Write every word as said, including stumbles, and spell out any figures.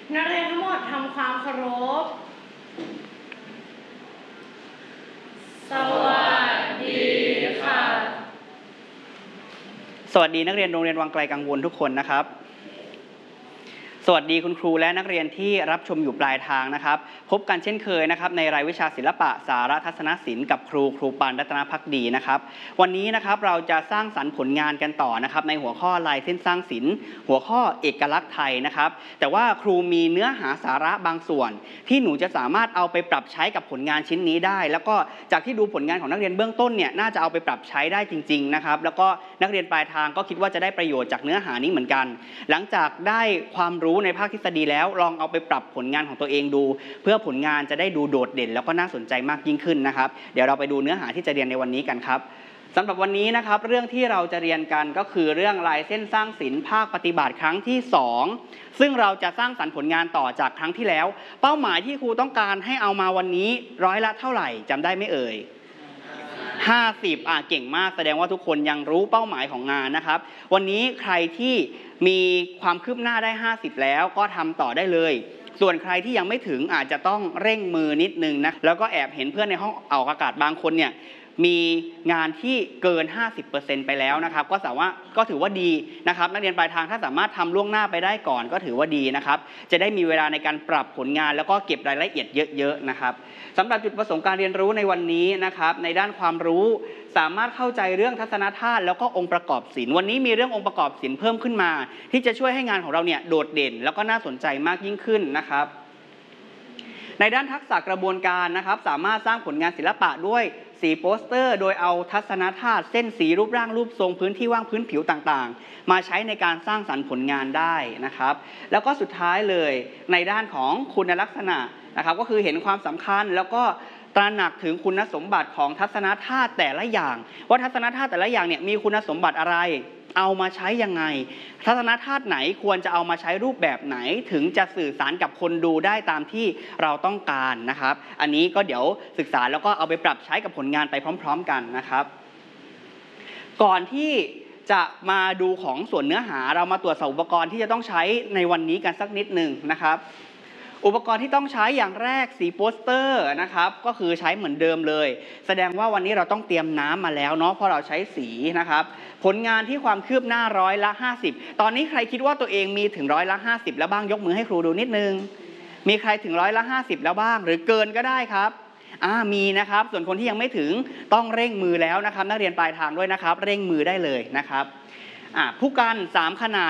นักเรียนทั้งหมดทำความเคารพสวัสดีค่ะสวัสดีนักเรียนโรงเรียนวังไกลกังวลทุกคนนะครับสวัสดีคุณครูและนักเรียนที่รับชมอยู่ปลายทางนะครับพบกันเช่นเคยนะครับในรายวิชาศิลปะสารทัศนศิลป์กับครูครูปานรัตนภักดีนะครับวันนี้นะครับเราจะสร้างสรรค์ผลงานกันต่อนะครับในหัวข้อลายเส้นสร้างศิลป์หัวข้อเอกลักษณ์ไทยนะครับแต่ว่าครูมีเนื้อหาสาระบางส่วนที่หนูจะสามารถเอาไปปรับใช้กับผลงานชิ้นนี้ได้แล้วก็จากที่ดูผลงานของนักเรียนเบื้องต้นเนี่ยน่าจะเอาไปปรับใช้ได้จริงๆนะครับแล้วก็นักเรียนปลายทางก็คิดว่าจะได้ประโยชน์จากเนื้อหานี้เหมือนกันหลังจากได้ความรู้ในภาคทฤษฎีแล้วลองเอาไปปรับผลงานของตัวเองดูเพื่อผลงานจะได้ดูโดดเด่นแล้วก็น่าสนใจมากยิ่งขึ้นนะครับเดี๋ยวเราไปดูเนื้อหาที่จะเรียนในวันนี้กันครับสำหรับวันนี้นะครับเรื่องที่เราจะเรียนกันก็คือเรื่องลายเส้นสร้างศิลป์ภาคปฏิบัติครั้งที่สองซึ่งเราจะสร้างสรรค์ผลงานต่อจากครั้งที่แล้วเป้าหมายที่ครูต้องการให้เอามาวันนี้ร้อยละเท่าไหร่จำได้ไหมเอ่ยห้าสิบอ่ะเก่งมากแสดงว่าทุกคนยังรู้เป้าหมายของงานนะครับวันนี้ใครที่มีความคืบหน้าได้ห้าสิบแล้วก็ทำต่อได้เลยส่วนใครที่ยังไม่ถึงอาจจะต้องเร่งมือนิดนึงนะแล้วก็แอบเห็นเพื่อนในห้องออกอากาศบางคนเนี่ยมีงานที่เกิน ห้าสิบเปอร์เซ็นต์ ไปแล้วนะครับก็สามารถก็ถือว่าดีนะครับนักเรียนปลายทางถ้าสามารถทำล่วงหน้าไปได้ก่อนก็ถือว่าดีนะครับจะได้มีเวลาในการปรับผลงานแล้วก็เก็บรายละเอียดเยอะๆนะครับสำหรับจุดประสงค์การเรียนรู้ในวันนี้นะครับในด้านความรู้สามารถเข้าใจเรื่องทัศนธาตุแล้วก็องค์ประกอบศิลป์วันนี้มีเรื่ององค์ประกอบศิลป์เพิ่มขึ้นมาที่จะช่วยให้งานของเราเนี่ยโดดเด่นแล้วก็น่าสนใจมากยิ่งขึ้นนะครับในด้านทักษะกระบวนการนะครับสามารถสร้างผลงานศิลปะด้วยสีโปสเตอร์โดยเอาทัศนธาตุเส้นสีรูปร่างรูปทรงพื้นที่ว่างพื้นผิวต่างๆมาใช้ในการสร้างสรรค์ผลงานได้นะครับแล้วก็สุดท้ายเลยในด้านของคุณลักษณะนะครับก็คือเห็นความสำคัญแล้วก็ตระหนักถึงคุณสมบัติของทัศนธาตุแต่ละอย่างว่าทัศนธาตุแต่ละอย่างเนี่ยมีคุณสมบัติอะไรเอามาใช้ยังไงทัศนธาตุไหนควรจะเอามาใช้รูปแบบไหนถึงจะสื่อสารกับคนดูได้ตามที่เราต้องการนะครับอันนี้ก็เดี๋ยวศึกษาแล้วก็เอาไปปรับใช้กับผลงานไปพร้อมๆกันนะครับก่อนที่จะมาดูของส่วนเนื้อหาเรามาตรวจสอบอุปกรณ์ที่จะต้องใช้ในวันนี้กันสักนิดหนึ่งนะครับอุปกรณ์ที่ต้องใช้อย่างแรกสีโปสเตอร์นะครับก็คือใช้เหมือนเดิมเลยแสดงว่าวันนี้เราต้องเตรียมน้ำมาแล้วเนาะเพราะเราใช้สีนะครับผลงานที่ความคืบหน้าร้อยละห้าสิบตอนนี้ใครคิดว่าตัวเองมีถึงร้อยละห้าสิบแล้วบ้างยกมือให้ครูดูนิดนึงมีใครถึงร้อยละห้าสิบแล้วบ้างหรือเกินก็ได้ครับอ่ามีนะครับส่วนคนที่ยังไม่ถึงต้องเร่งมือแล้วนะครับนักเรียนปลายทางด้วยนะครับเร่งมือได้เลยนะครับอ่าผู้กันสามขนาด